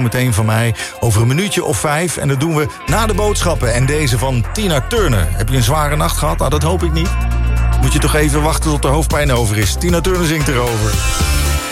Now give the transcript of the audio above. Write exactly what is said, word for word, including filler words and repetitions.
zometeen van mij over een minuutje of vijf. En dat doen we na de boodschappen. En deze van Tina Turner. Heb je een zware nacht gehad? Nou, dat hoop ik niet. Moet je toch even wachten tot de hoofdpijn over is. Tina Turner zingt erover.